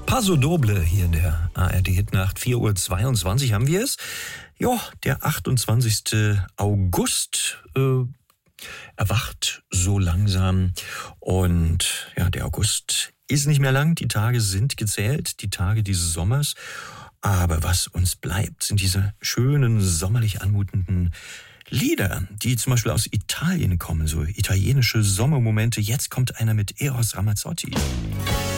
Paso Doble hier in der ARD-Hitnacht. 4:22 Uhr haben wir es. Ja, der 28. August erwacht so langsam. Und ja, der August ist nicht mehr lang. Die Tage sind gezählt, die Tage dieses Sommers. Aber was uns bleibt, sind diese schönen, sommerlich anmutenden Lieder, die zum Beispiel aus Italien kommen, so italienische Sommermomente. Jetzt kommt einer mit Eros Ramazzotti.